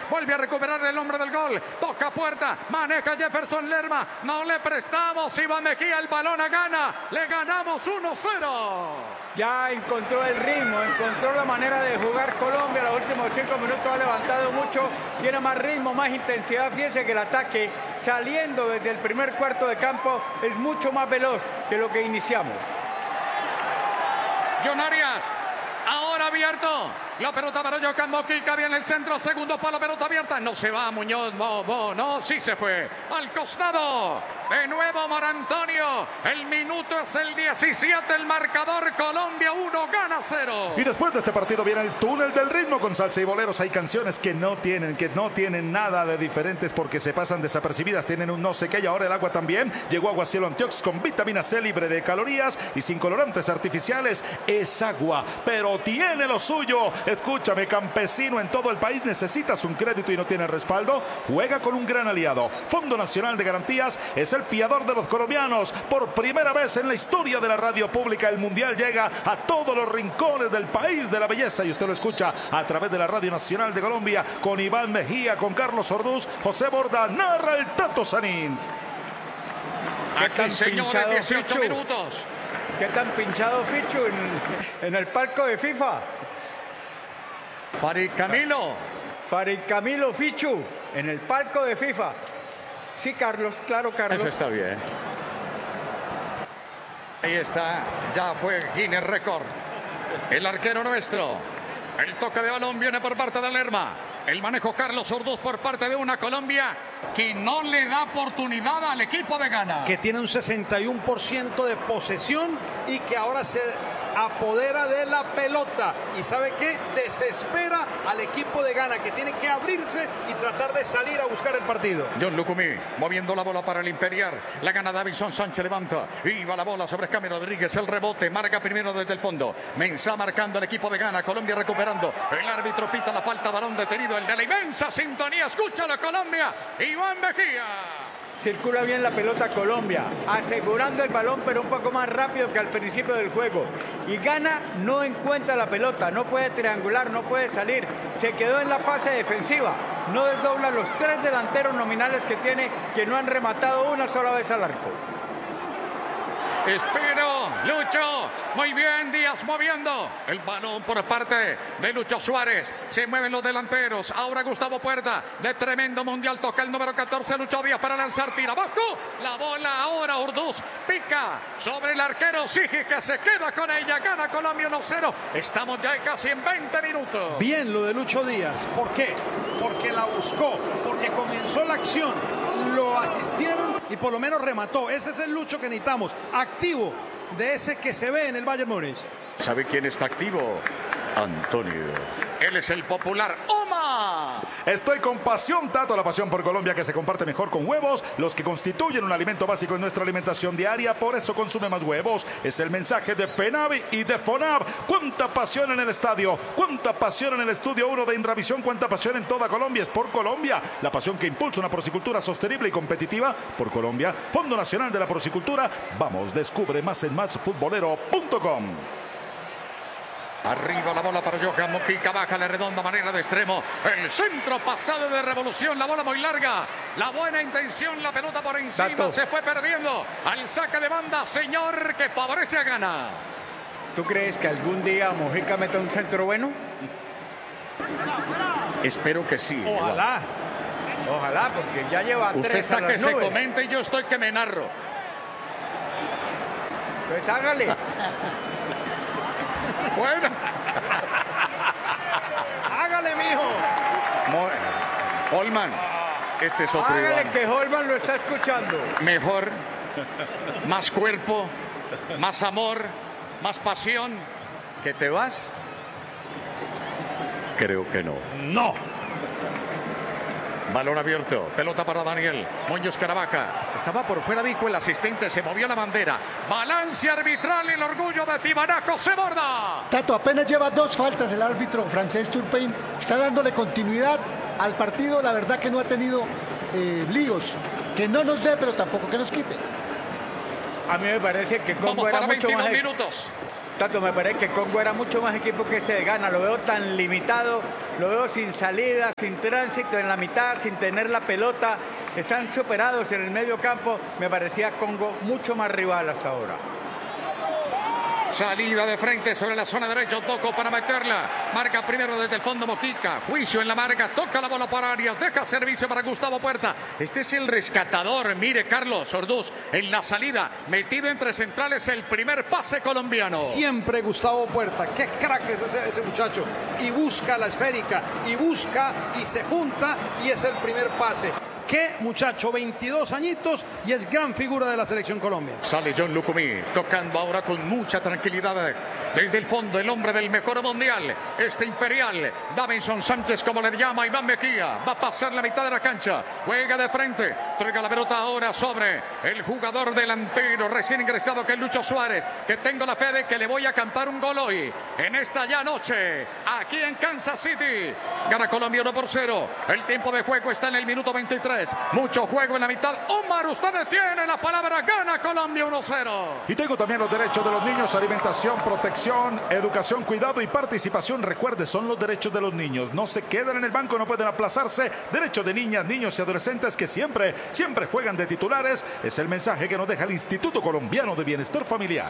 vuelve a recuperar el hombre del gol, toca puerta, maneja Jefferson Lerma, no le prestamos, Iván Mejía, el balón a Ghana, le ganamos 1-0. Ya encontró el ritmo, encontró la manera de jugar Colombia. Los últimos 5 minutos ha levantado mucho, tiene más ritmo, más intensidad. Fíjense que el ataque saliendo desde el primer cuarto de campo es mucho más veloz que lo que iniciamos. John Arias, ahora abierto, la pelota para Johan Mojica, viene el centro, segundo palo, pelota abierta, no se va Muñoz, no, sí se fue, al costado, de nuevo Morantonio, el minuto es el 17, el marcador Colombia 1, Ghana 0. Y después de este partido viene el túnel del ritmo con salsa y boleros. Hay canciones que no tienen nada de diferentes porque se pasan desapercibidas, tienen un no sé qué, y ahora el agua también. Llegó Aguacielo Antiox con vitamina C libre de calorías y sin colorantes artificiales. Es agua, pero tiene lo suyo. Escúchame, campesino en todo el país, necesitas un crédito y no tienes respaldo. Juega con un gran aliado. Fondo Nacional de Garantías es el fiador de los colombianos. Por primera vez en la historia de la radio pública, el mundial llega a todos los rincones del país de la belleza y usted lo escucha a través de la Radio Nacional de Colombia con Iván Mejía, con Carlos Orduz, José Borda, narra el Tato Sanint. Aquí, señores, 18 minutos. ¿Qué tan pinchado Fichu en el palco de FIFA? Farid Camilo Fichu en el palco de FIFA. Sí, Carlos, claro, Carlos. Eso está bien. Ahí está, ya fue Guinness Record. El arquero nuestro. El toque de balón viene por parte de Lerma. El manejo Carlos Orduz por parte de una Colombia que no le da oportunidad al equipo de Ghana. Que tiene un 61% de posesión y que ahora se apodera de la pelota. ¿Y sabe qué? Desespera al equipo de Ghana, que tiene que abrirse y tratar de salir a buscar el partido. John Lucumí moviendo la bola para el Imperial. La gana Davison Sánchez, levanta. Iba la bola sobre Jaime Rodríguez. El rebote marca primero desde el fondo. Mensah marcando el equipo de Ghana. Colombia recuperando. El árbitro pita la falta. Balón detenido. El de la inmensa sintonía. Escúchalo, Colombia. Iván Mejía. Circula bien la pelota Colombia, asegurando el balón, pero un poco más rápido que al principio del juego. Y Ghana no encuentra la pelota, no puede triangular, no puede salir. Se quedó en la fase defensiva. No desdobla los 3 delanteros nominales que tiene, que no han rematado una sola vez al arco. Espero, Lucho, muy bien, Díaz moviendo el balón por parte de Lucho Suárez, se mueven los delanteros, ahora Gustavo Puerta, de tremendo mundial, toca el número 14, Lucho Díaz para lanzar, tira abajo, la bola ahora Orduz, pica sobre el arquero Sigi, que se queda con ella, gana Colombia 1-0, estamos ya casi en 20 minutos. Bien lo de Lucho Díaz, ¿por qué? Porque la buscó, porque comenzó la acción, lo asistieron y por lo menos remató. Ese es el Lucho que necesitamos, activo, de ese que se ve en el Bayern Múnich. ¿Sabe quién está activo? Antonio. Él es el popular Oma. Estoy con pasión, Tato, la pasión por Colombia que se comparte mejor con huevos, los que constituyen un alimento básico en nuestra alimentación diaria, por eso consume más huevos. Es el mensaje de FENAVI y de FONAV. Cuánta pasión en el estadio, cuánta pasión en el estudio 1 de Inravisión, cuánta pasión en toda Colombia. Es por Colombia, la pasión que impulsa una porcicultura sostenible y competitiva. Por Colombia, Fondo Nacional de la Porcicultura. Vamos, descubre más en másfutbolero.com. Arriba la bola para Johan Mojica, baja la redonda manera de extremo. El centro pasado de revolución, la bola muy larga. La buena intención, la pelota por encima, Tato. se fue perdiendo. Al saque de banda, señor, que favorece a Ghana. ¿Tú crees que algún día Mojica meta un centro bueno? Espero que sí. Ojalá. Ojalá, porque ya lleva 3 Usted está a las que se nubes. comenta y yo estoy que me narro. Pues hágale. Bueno. Hágale, mijo. Holman, este es otro Hágale Iván. que Holman lo está escuchando. Mejor, más cuerpo, más amor, más pasión. ¿Que te vas? Creo que no. No. Balón abierto, pelota para Daniel Muñoz Caravaca. Estaba por fuera, dijo el asistente, se movió la bandera. Balance arbitral y el orgullo de Tibanaco se borda. Tato, apenas lleva 2 faltas el árbitro francés Turpin. Está dándole continuidad al partido. La verdad que no ha tenido líos. Que no nos dé, pero tampoco que nos quite. A mí me parece que Vamos Congo era para mucho 22 más... minutos. Tato, me parece que Congo era mucho más equipo que este de Ghana. Lo veo tan limitado, lo veo sin salida, sin tránsito en la mitad, sin tener la pelota. Están superados en el medio campo. Me parecía Congo mucho más rival hasta ahora. Salida de frente sobre la zona derecha, Toco para meterla. Marca primero desde el fondo Mojica. Juicio en la marca, toca la bola para Arias. Deja servicio para Gustavo Puerta. Este es el rescatador. Mire, Carlos Orduz en la salida. Metido entre centrales el primer pase colombiano. Siempre Gustavo Puerta. Qué crack es ese muchacho. Y busca la esférica. Y busca y se junta. Y es el primer pase. Qué muchacho, 22 añitos y es gran figura de la selección Colombia. Sale John Lucumí, tocando ahora con mucha tranquilidad desde el fondo, el hombre del mejor mundial, este imperial, Davinson Sánchez, como le llama Iván Mejía, va a pasar la mitad de la cancha, juega de frente, traiga la pelota ahora sobre el jugador delantero recién ingresado que es Lucho Suárez, que tengo la fe de que le voy a cantar un gol hoy, en esta ya noche, aquí en Kansas City. Gana Colombia 1-0, el tiempo de juego está en el minuto 23. Mucho juego en la mitad. Omar, ustedes tienen la palabra. Gana Colombia 1-0. Y tengo también los derechos de los niños: alimentación, protección, educación, cuidado y participación. Recuerde, son los derechos de los niños. No se quedan en el banco, no pueden aplazarse. Derechos de niñas, niños y adolescentes que siempre juegan de titulares. Es el mensaje que nos deja el Instituto Colombiano de Bienestar Familiar.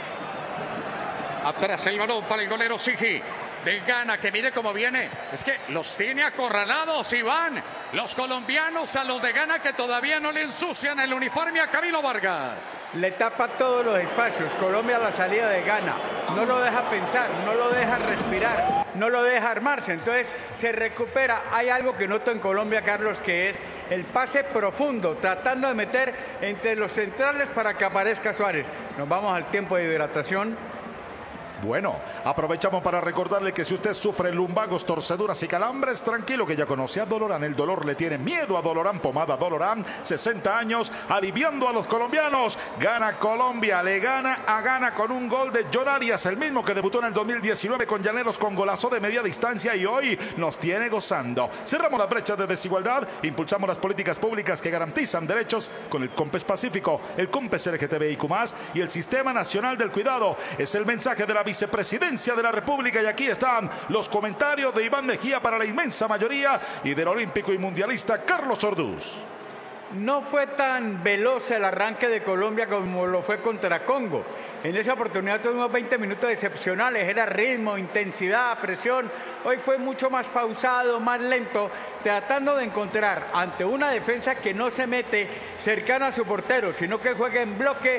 Atrás el balón para el golero Sigi de Ghana, que mire cómo viene. Es que los tiene acorralados, Iván. Los colombianos a los de Ghana, que todavía no le ensucian el uniforme a Camilo Vargas. Le tapa todos los espacios. Colombia a la salida de Ghana. No lo deja pensar, no lo deja respirar, no lo deja armarse. Entonces se recupera. Hay algo que noto en Colombia, Carlos, que es el pase profundo, tratando de meter entre los centrales para que aparezca Suárez. Nos vamos al tiempo de hidratación. Bueno, aprovechamos para recordarle que si usted sufre lumbagos, torceduras y calambres, tranquilo que ya conoce a Dolorán. El dolor le tiene miedo a Dolorán. Pomada Dolorán, 60 años, aliviando a los colombianos. Gana Colombia, le gana a Ghana con un gol de John Arias, el mismo que debutó en el 2019 con Llaneros con golazo de media distancia y hoy nos tiene gozando. Cerramos las brechas de desigualdad, impulsamos las políticas públicas que garantizan derechos con el COMPES Pacífico, el COMPES LGTBIQ+, y el Sistema Nacional del Cuidado. Es el mensaje de la Vicepresidencia de la República y aquí están los comentarios de Iván Mejía para la inmensa mayoría y del olímpico y mundialista Carlos Orduz. No fue tan veloz el arranque de Colombia como lo fue contra Congo. En esa oportunidad tuvimos 20 minutos excepcionales, era ritmo, intensidad, presión. Hoy fue mucho más pausado, más lento, tratando de encontrar ante una defensa que no se mete cercana a su portero, sino que juega en bloque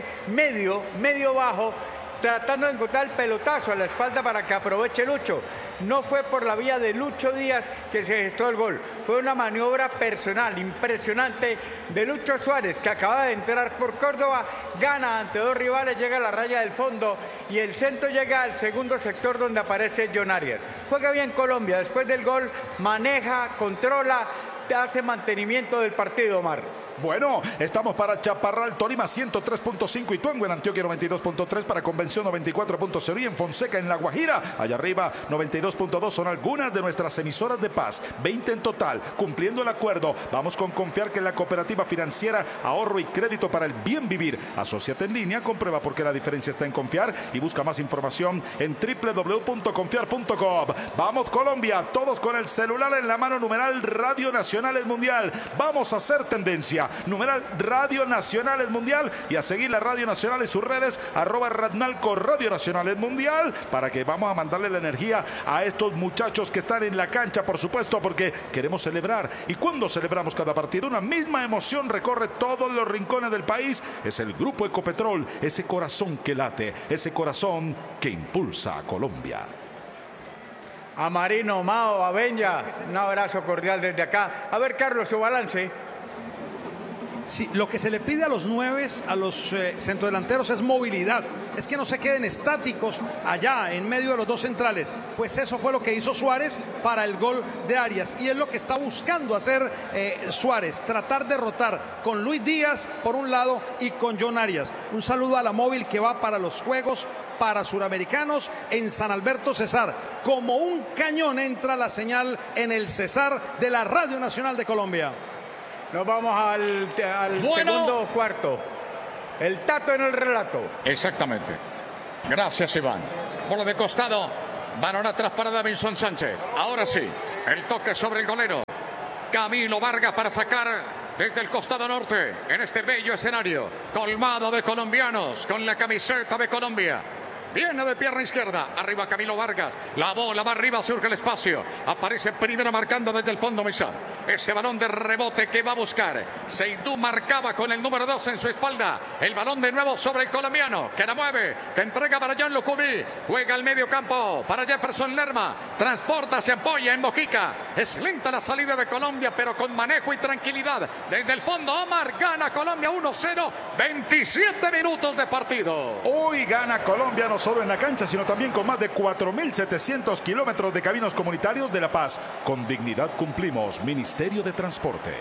medio bajo, tratando de encontrar el pelotazo a la espalda para que aproveche Lucho. No fue por la vía de Lucho Díaz que se gestó el gol. Fue una maniobra personal impresionante de Lucho Suárez, que acaba de entrar por Córdoba, gana ante dos rivales, llega a la raya del fondo y el centro llega al segundo sector donde aparece John Arias. Juega bien Colombia, después del gol maneja, controla, hace mantenimiento del partido, Omar. Bueno, estamos para Chaparral, Tolima 103.5 y Tuango en Antioquia 92.3, para Convención 94.0 y en Fonseca en La Guajira, allá arriba 92.2 son algunas de nuestras emisoras de paz, 20 en total, cumpliendo el acuerdo. Vamos con Confiar, que es la cooperativa financiera, ahorro y crédito para el bien vivir. Asociate en línea, comprueba por qué la diferencia está en confiar y busca más información en www.confiar.com. Vamos Colombia, todos con el celular en la mano, numeral Radio Nacional Mundial. Vamos a hacer tendencia. Numeral Radio Nacional Mundial y a seguir la Radio Nacional y sus redes @Radnalco Radio Nacional Mundial, para que vamos a mandarle la energía a estos muchachos que están en la cancha, por supuesto, porque queremos celebrar. Y cuando celebramos cada partido, una misma emoción recorre todos los rincones del país. Es el Grupo Ecopetrol, ese corazón que late, ese corazón que impulsa a Colombia. A Marino, Mao, a Benja, un abrazo cordial desde acá. A ver, Carlos, su balance. Sí, lo que se le pide a los nueves, a los centrodelanteros, es movilidad. Es que no se queden estáticos allá en medio de los dos centrales. Pues eso fue lo que hizo Suárez para el gol de Arias. Y es lo que está buscando hacer Suárez. Tratar de rotar con Luis Díaz por un lado y con John Arias. Un saludo a la móvil que va para los Juegos para Suramericanos en San Alberto Cesar. Como un cañón entra la señal en el Cesar de la Radio Nacional de Colombia. Nos vamos al segundo cuarto. El Tato en el relato. Exactamente. Gracias, Iván. Bola de costado. Balón atrás para Davinson Sánchez. Ahora sí, el toque sobre el golero. Camilo Vargas para sacar desde el costado norte en este bello escenario colmado de colombianos con la camiseta de Colombia. Viene de pierna izquierda, arriba Camilo Vargas, la bola va arriba, surge el espacio, aparece primero marcando desde el fondo Mesa. Ese balón de rebote que va a buscar, Seydou marcaba con el número 2 en su espalda, el balón de nuevo sobre el colombiano, que la mueve, que entrega para John Lucumí, juega al medio campo para Jefferson Lerma, transporta, se apoya en Mojica, es lenta la salida de Colombia, pero con manejo y tranquilidad, desde el fondo Omar, gana Colombia 1-0, 27 minutos de partido. Hoy gana Colombia no solo en la cancha, sino también con más de 4.700 kilómetros de caminos comunitarios de La Paz. Con dignidad cumplimos. Ministerio de Transporte.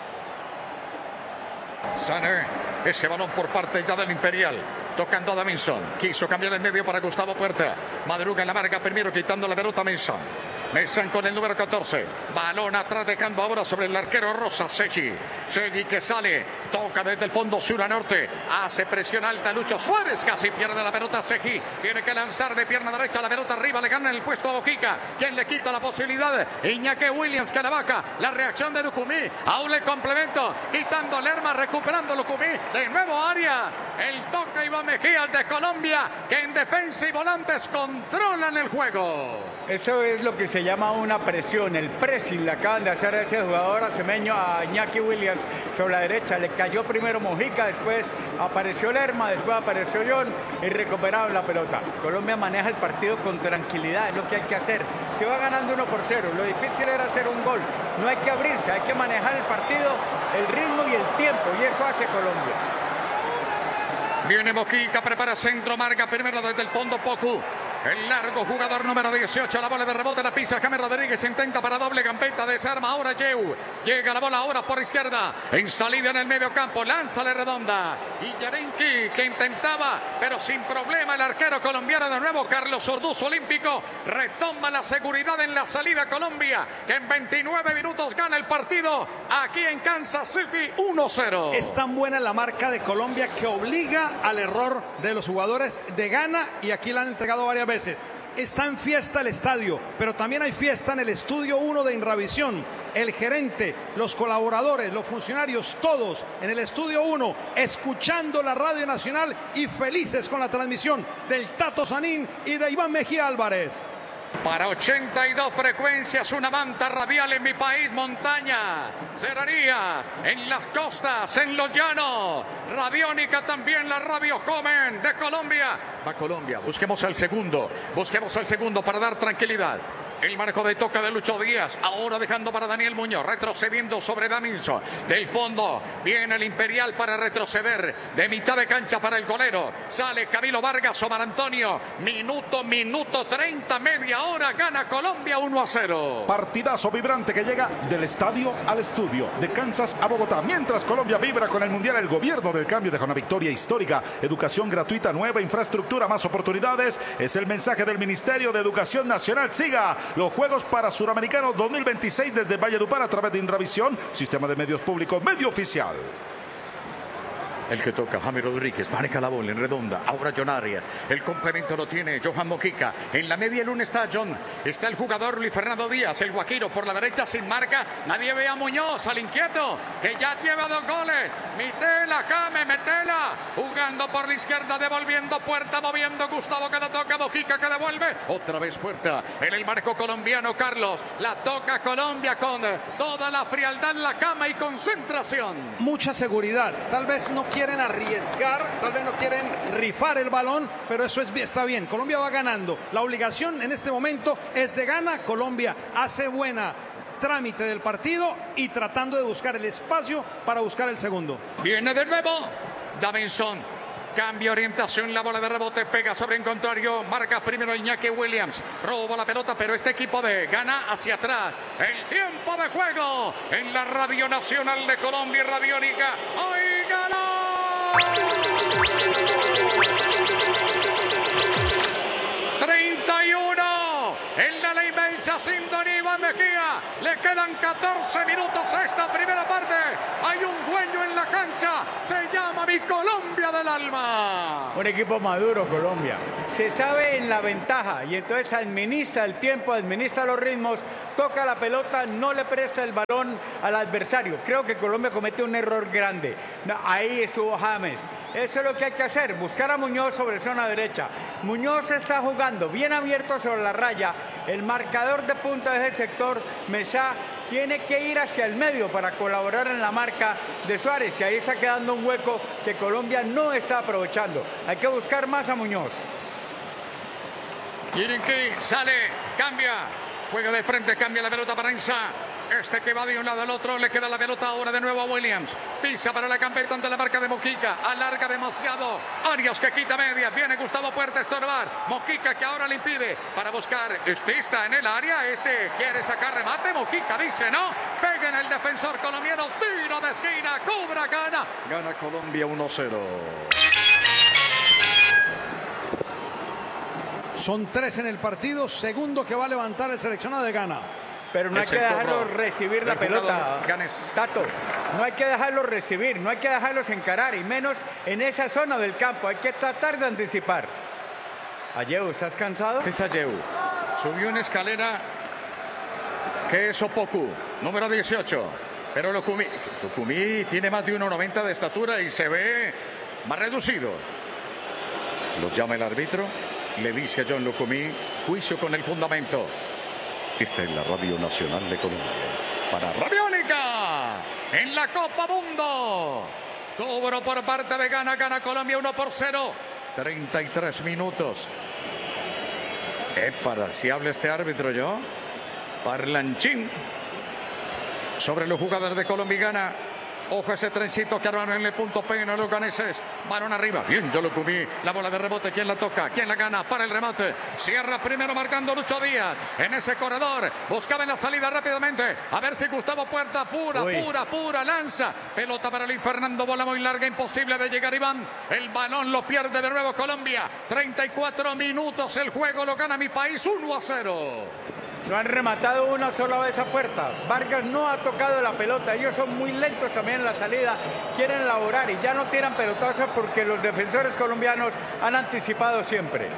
Sané, ese balón por parte ya del Imperial. Tocando a Davinson. Quiso cambiar el medio para Gustavo Puerta. Madruga en la marca primero, quitando la pelota a Mason. Mason con el número 14. Balón atrás, dejando ahora sobre el arquero Rosa, Segui. Segui que sale. Toca desde el fondo sur a norte. Hace presión alta Lucho Suárez. Casi pierde la pelota Segui. Tiene que lanzar de pierna derecha la pelota arriba. Le gana el puesto a Mojica. Quien le quita la posibilidad. Iñaki Williams, Caravaca. La reacción de Lucumí. Aún el complemento. Quitando Lerma. Recuperando Lucumí. De nuevo Arias. El toque Iván Mejía de Colombia. Que en defensa y volantes controlan el juego. Eso es lo que se llama una presión, el pressing. Le acaban de hacer a ese jugador acemeño, a Iñaki Williams, sobre la derecha. Le cayó primero Mojica, después apareció Lerma, después apareció John y recuperaron la pelota. Colombia maneja el partido con tranquilidad, es lo que hay que hacer. Se va ganando 1-0, lo difícil era hacer un gol. No hay que abrirse, hay que manejar el partido, el ritmo y el tiempo, y eso hace Colombia. Viene Mojica, prepara centro, marca primero desde el fondo Pocu. El largo jugador número 18, la bola de rebote, la pisa James Rodríguez, intenta para doble gambeta, desarma ahora Yeu. Llega la bola ahora por izquierda, en salida en el medio campo, lánzale redonda. Y Yarenki que intentaba, pero sin problema el arquero colombiano de nuevo, Carlos Orduz, olímpico, retoma la seguridad en la salida Colombia, que en 29 minutos gana el partido aquí en Kansas City 1-0. Es tan buena la marca de Colombia que obliga al error de los jugadores de Ghana y aquí la han entregado varias veces. Está en fiesta el estadio, pero también hay fiesta en el estudio 1 de Inravisión. El gerente, los colaboradores, los funcionarios, todos en el estudio 1, escuchando la Radio Nacional y felices con la transmisión del Tato Sanín y de Iván Mejía Álvarez. Para 82 frecuencias, una manta radial en mi país, montaña, serranías, en las costas, en los llanos. Radiónica también, la radio joven de Colombia. Va Colombia, busquemos el segundo para dar tranquilidad. El marco de toca de Lucho Díaz, ahora dejando para Daniel Muñoz, retrocediendo sobre Davinson. Del fondo viene el Imperial para retroceder, de mitad de cancha para el golero. Sale Camilo Vargas, Omar Antonio, minuto 30, media hora, gana Colombia 1-0. Partidazo vibrante que llega del estadio al estudio, de Kansas a Bogotá. Mientras Colombia vibra con el Mundial, el gobierno del cambio deja una victoria histórica. Educación gratuita, nueva infraestructura, más oportunidades. Es el mensaje del Ministerio de Educación Nacional. Siga los Juegos para Suramericanos 2026 desde Valledupar a través de Inravisión, sistema de medios públicos, medio oficial. El que toca, James Rodríguez, maneja la bola en redonda. Ahora John Arias. El complemento lo tiene Johan Mojica. En la media luna está John. Está el jugador Luis Fernando Díaz, el guaquiro por la derecha sin marca. Nadie ve a Muñoz, al inquieto, que ya lleva 2 goles. Metela, James, metela. Jugando por la izquierda, devolviendo Puerta, moviendo Gustavo que la toca. Mojica que devuelve. Otra vez Puerta. En el marco colombiano, Carlos. La toca Colombia con toda la frialdad en la cama y concentración. Mucha seguridad. Tal vez no quieren arriesgar, tal vez no quieren rifar el balón, pero eso está bien. Colombia va ganando. La obligación en este momento es de Ghana. Colombia hace buena trámite del partido y tratando de buscar el espacio para buscar el segundo. Viene de nuevo Davinson. Cambia orientación, la bola de rebote pega sobre el contrario. Marca primero Iñaki Williams. Roba la pelota, pero este equipo de Ghana hacia atrás. El tiempo de juego en la Radio Nacional de Colombia y Radiónica. ¡Hoy ganó! 31. El de la inmensa esa sintonía Iván Mejía. Le quedan 14 minutos a esta primera parte. Hay un dueño en la cancha. Se llama mi Colombia del alma. Un equipo maduro, Colombia. Se sabe en la ventaja y entonces administra el tiempo, administra los ritmos, toca la pelota, no le presta el balón al adversario. Creo que Colombia comete un error grande. No, ahí estuvo James. Eso es lo que hay que hacer, buscar a Muñoz sobre zona derecha. Muñoz está jugando bien abierto sobre la raya. El marcador de punta de ese sector, Mensah, tiene que ir hacia el medio para colaborar en la marca de Suárez. Y ahí está quedando un hueco que Colombia no está aprovechando. Hay que buscar más a Muñoz. Yirinki sale, cambia, juega de frente, cambia la pelota para Ensa. Este que va de un lado al otro, le queda la pelota ahora de nuevo a Williams. Pisa para la campeta ante la marca de Mojica. Alarga demasiado. Arias que quita media. Viene Gustavo Puerta a estorbar. Mojica que ahora le impide para buscar. Está en el área. Este quiere sacar remate. Mojica dice no. Pega en el defensor colombiano. Tiro de esquina. Cobra, gana. Gana Colombia 1-0. Son 3 en el partido. Segundo que va a levantar el seleccionado de Ghana. Pero no hay que dejarlo recibir la pelota, Tato. No hay que dejarlo recibir, no hay que dejarlos encarar, y menos en esa zona del campo. Hay que tratar de anticipar. Ayew, ¿estás cansado? Es Ayew. Subió una escalera que es Opoku, número 18. Pero Lukumi tiene más de 1,90 de estatura y se ve más reducido. Los llama el árbitro, le dice a John Lukumi, juicio con el fundamento. Esta es la Radio Nacional de Colombia. Para Radiónica, en la Copa Mundo. Cobro por parte de Ghana. Gana Colombia 1-0. 33 minutos. Para si habla este árbitro yo. Parlanchín. Sobre los jugadores de Colombia y Ghana. Ojo ese trencito que armaron en el punto P en los ganeses. Balón arriba. Bien, yo lo cubrí. La bola de rebote. ¿Quién la toca? ¿Quién la gana? Para el remate. Cierra primero marcando Lucho Díaz. En ese corredor. Buscaba en la salida rápidamente. A ver si Gustavo Puerta. Pura. Lanza. Pelota para Luis Fernando. Bola muy larga. Imposible de llegar Iván. El balón lo pierde de nuevo Colombia. 34 minutos. El juego lo gana mi país 1-0. No han rematado una sola vez a Puerta. Vargas no ha tocado la pelota. Ellos son muy lentos también en la salida. Quieren elaborar y ya no tiran pelotazos porque los defensores colombianos han anticipado siempre.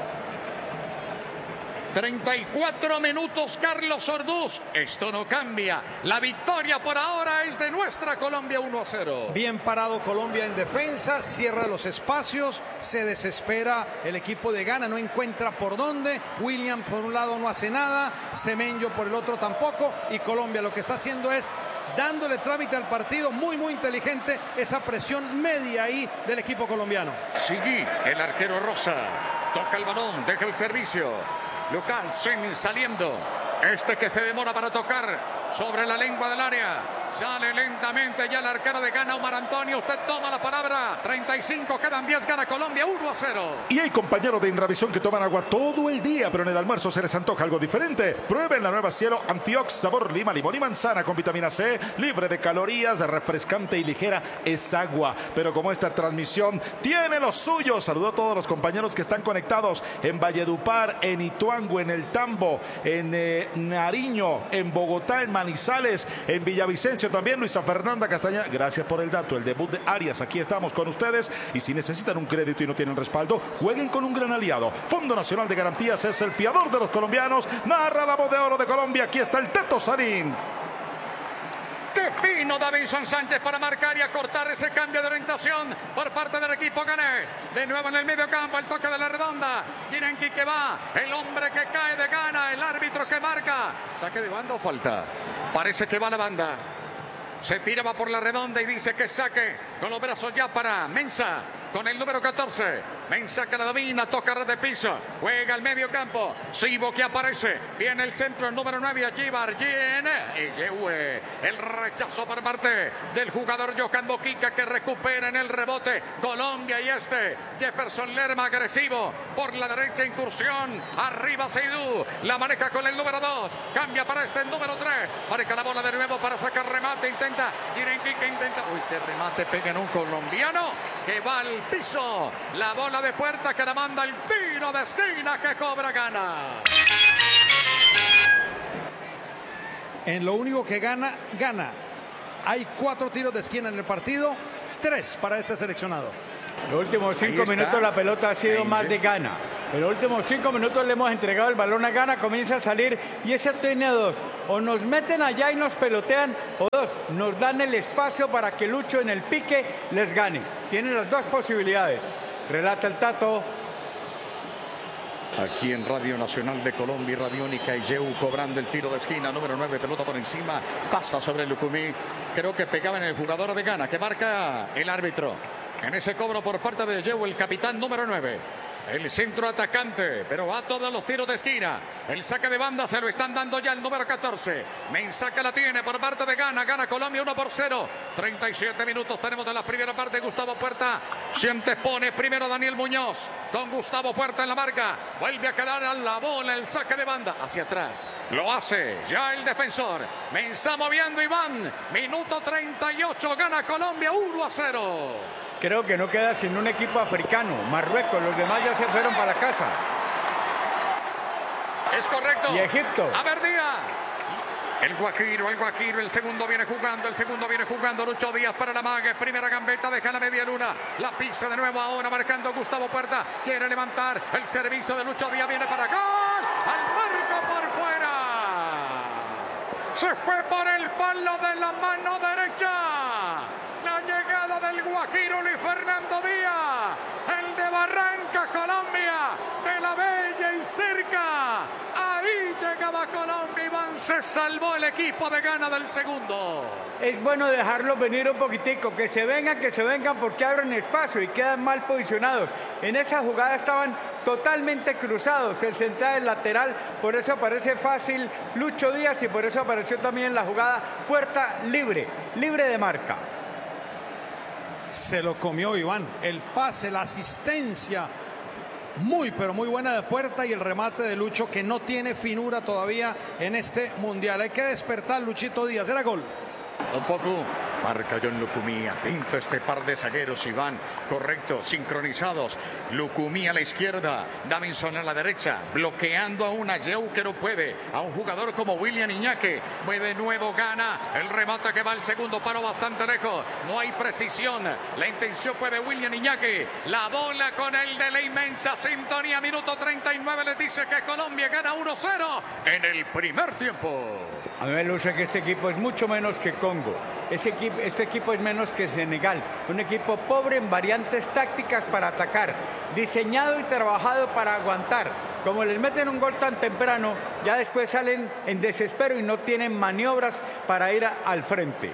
34 minutos, Carlos Orduz. Esto no cambia. La victoria por ahora es de nuestra Colombia 1-0. Bien parado Colombia en defensa, cierra los espacios, se desespera el equipo de Ghana, no encuentra por dónde. William por un lado no hace nada, Semenyo por el otro tampoco, y Colombia lo que está haciendo es dándole trámite al partido, muy inteligente esa presión media ahí del equipo colombiano. Sigue el arquero Rosa, toca el balón, deja el servicio. Lucas saliendo. Este que se demora para tocar sobre la lengua del área. Sale lentamente ya el arquero de Ghana, Omar Antonio. Usted toma la palabra. 35, quedan 10, gana Colombia 1-0. Y hay compañeros de Inravisión que toman agua todo el día, pero en el almuerzo se les antoja algo diferente. Prueben la nueva Cielo Antiox, sabor lima, limón y manzana con vitamina C, libre de calorías, refrescante y ligera. Es agua, pero como esta transmisión tiene los suyos. Saludo a todos los compañeros que están conectados en Valledupar, en Ituango, en El Tambo, en Nariño, en Bogotá, en Manizales, en Villavicencio también. Luisa Fernanda Castaña, gracias por el dato, el debut de Arias. Aquí estamos con ustedes, y si necesitan un crédito y no tienen respaldo, jueguen con un gran aliado. Fondo Nacional de Garantías es el fiador de los colombianos. Narra la voz de oro de Colombia. Aquí está el Teto Sarín. ¡Qué fino Davinson Sánchez para marcar y acortar ese cambio de orientación por parte del equipo ganés! De nuevo en el medio campo, el toque de la redonda. Tienen que va, el hombre que cae de Ghana, el árbitro que marca. ¿Saque de banda o falta? Parece que va la banda. Se tira, va por la redonda y dice que saque con los brazos ya para Mensah. Con el número 14, Mensah que la domina, toca red de piso, juega al medio campo, Sibo que aparece, viene el centro, el número 9, allí Bargien, y Yeue, el rechazo por parte del jugador Johan Boquica que recupera en el rebote, Colombia y Jefferson Lerma agresivo, por la derecha incursión, arriba Seydou, la maneja con el número 2, cambia para el número 3, marca la bola de nuevo para sacar remate, intenta, Yirenki que intenta, que remate pega en un colombiano, que va al piso, la bola de Puerta que la manda el tiro de esquina que cobra Ghana. En lo único que gana. Hay 4 tiros de esquina en el partido, 3 para este seleccionado. Los últimos 5 minutos la pelota ha sido más de Ghana. En los últimos 5 minutos le hemos entregado el balón a Ghana, comienza a salir y ese tiene 2. O nos meten allá y nos pelotean, o 2, nos dan el espacio para que Lucho en el pique les gane. Tienen las 2 posibilidades. Relata el Tato. Aquí en Radio Nacional de Colombia y Radiónica, Yeu cobrando el tiro de esquina, número 9, pelota por encima, pasa sobre Lucumí. Creo que pegaba en el jugador de Ghana, que marca el árbitro. En ese cobro por parte de Yeu, el capitán número 9. El centro atacante, pero va a todos los tiros de esquina. El saque de banda se lo están dando ya el número 14. Mensaca la tiene por parte de Ghana. Gana Colombia 1-0. 37 minutos tenemos de la primera parte. Gustavo Puerta se antepone primero Daniel Muñoz. Con Gustavo Puerta en la marca. Vuelve a quedar a la bola el saque de banda. Hacia atrás. Lo hace ya el defensor. Mensah moviendo Iván. Minuto 38. Gana Colombia 1-0. Creo que no queda sin un equipo africano, Marruecos, los demás ya se fueron para la casa. Es correcto. Y Egipto. A ver, Díaz. El Guajiro, el segundo viene jugando, Lucho Díaz para la mague, primera gambeta, deja la media luna, la pisa de nuevo ahora marcando Gustavo Puerta, quiere levantar, el servicio de Lucho Díaz viene para gol, al marco por fuera. Se fue por el palo de la mano derecha. La llegada del Guajiro Luis Fernando Díaz, el de Barranca, Colombia, de la Bella y cerca. Ahí llegaba Colombia, Iván, se salvó el equipo de Ghana del segundo. Es bueno dejarlos venir un poquitico, que se vengan porque abren espacio y quedan mal posicionados. En esa jugada estaban totalmente cruzados, el central del lateral, por eso aparece fácil Lucho Díaz y por eso apareció también la jugada Puerta libre de marca. Se lo comió Iván, el pase, la asistencia muy pero muy buena de Puerta y el remate de Lucho, que no tiene finura todavía en este mundial. Hay que despertar Luchito Díaz, era gol. Un poco. Marca John Lucumí, atento este par de zagueros, Iván, correcto, sincronizados. Lucumí a la izquierda, Davinson a la derecha, bloqueando a una Yeu que no puede, a un jugador como William Iñaki. De nuevo Gana, el remate que va al segundo paro bastante lejos, no hay precisión, la intención fue de William Iñaki, la bola con el de la inmensa sintonía, minuto 39, les dice que Colombia gana 1-0 en el primer tiempo. A mí me luce que este equipo es mucho menos que Congo. Este equipo es menos que Senegal. Un equipo pobre en variantes tácticas para atacar. Diseñado y trabajado para aguantar. Como les meten un gol tan temprano, ya después salen en desespero y no tienen maniobras para ir al frente.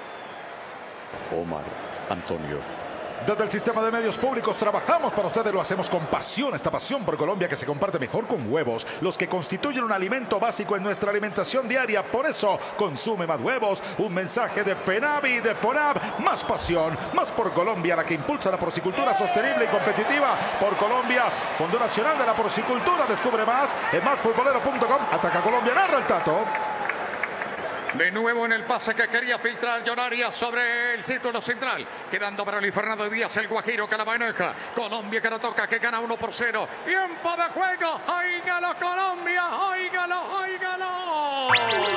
Omar Antonio. Desde el sistema de medios públicos trabajamos para ustedes, lo hacemos con pasión. Esta pasión por Colombia que se comparte mejor con huevos, los que constituyen un alimento básico en nuestra alimentación diaria. Por eso, consume más huevos. Un mensaje de FENAB y de FONAB. Más pasión, más por Colombia, la que impulsa la porcicultura sostenible y competitiva. Por Colombia, Fondo Nacional de la Porcicultura. Descubre más en masfutbolero.com. Ataca Colombia, narra el Tato. De nuevo en el pase que quería filtrar John Arias sobre el círculo central. Quedando para Luis Fernando Díaz, el Guajiro que la maneja. Colombia que lo toca, que gana 1-0. Tiempo de juego. ¡Óigalo, Colombia! ¡Óigalo, óigalo!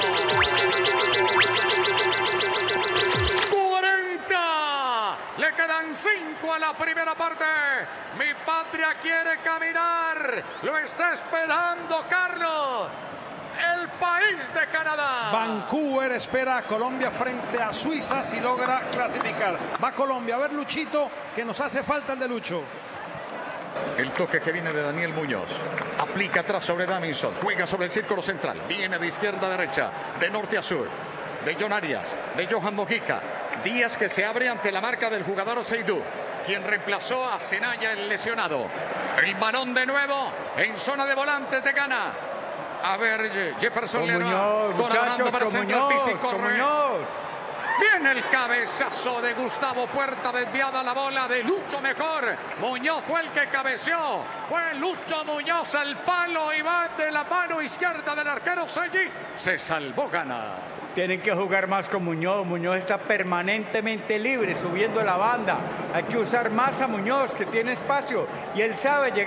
40. Le quedan 5 a la primera parte. Mi patria quiere caminar. Lo está esperando Carlos. El país de Canadá. Vancouver espera a Colombia frente a Suiza si logra clasificar. Va Colombia. A ver, Luchito, que nos hace falta el de Lucho. El toque que viene de Daniel Muñoz. Aplica atrás sobre Davinson. Juega sobre el círculo central. Viene de izquierda a derecha. De norte a sur. De John Arias. De Johan Mojica. Díaz que se abre ante la marca del jugador Seydou, quien reemplazó a Senaya, el lesionado. El balón de nuevo en zona de volantes de Ghana. A ver, Jefferson Lerma colaborando para central físico. Viene el cabezazo de Gustavo Puerta, desviada la bola de Lucho mejor. Muñoz fue el que cabeceó. Fue Lucho Muñoz al palo y va de la mano izquierda del arquero Selli. Se salvó Ghana. Tienen que jugar más con Muñoz. Muñoz está permanentemente libre, subiendo la banda. Hay que usar más a Muñoz, que tiene espacio. Y él sabe llegar.